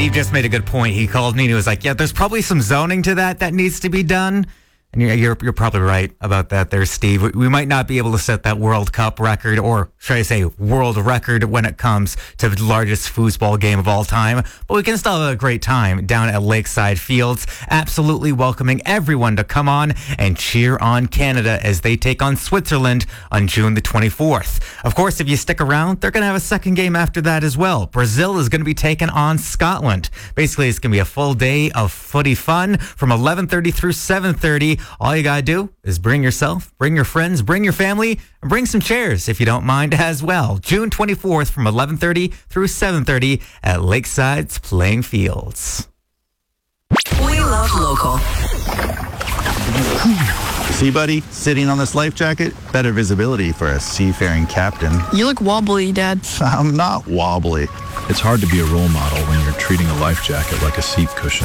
Steve just made a good point. He called me and he was like, yeah, there's probably some zoning to that needs to be done. And you're probably right about that there, Steve. We might not be able to set that World Cup record, or should I say world record, when it comes to the largest foosball game of all time. But we can still have a great time down at Lakeside Fields. Absolutely welcoming everyone to come on and cheer on Canada as they take on Switzerland on June the 24th. Of course, if you stick around, they're going to have a second game after that as well. Brazil is going to be taking on Scotland. Basically, it's going to be a full day of footy fun from 11:30 through 7:30. All you got to do is bring yourself, bring your friends, bring your family, and bring some chairs if you don't mind as well. June 24th from 11:30 through 7:30 at Lakeside's Playing Fields. We love local. See, buddy, sitting on this life jacket, better visibility for a seafaring captain. You look wobbly, Dad. I'm not wobbly. It's hard to be a role model when you're treating a life jacket like a seat cushion.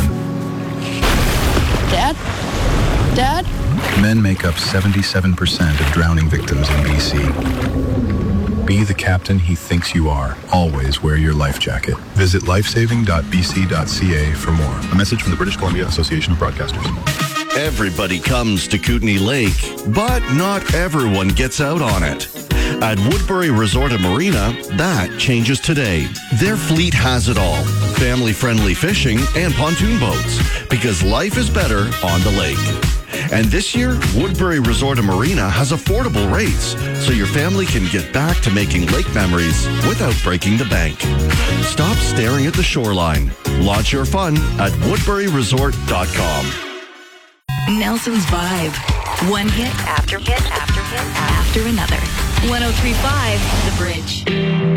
Dad? Dad? Men make up 77% of drowning victims in BC. Be the captain he thinks you are. Always wear your life jacket. Visit lifesaving.bc.ca for more. A message from the British Columbia Association of Broadcasters. Everybody comes to Kootenay Lake, but not everyone gets out on it. At Woodbury Resort and Marina, that changes today. Their fleet has it all. Family-friendly fishing and pontoon boats, because life is better on the lake. And this year, Woodbury Resort and Marina has affordable rates, so your family can get back to making lake memories without breaking the bank. Stop staring at the shoreline. Launch your fun at woodburyresort.com. Nelson's Vibe. One hit after hit after hit after another. 103.5 The Bridge.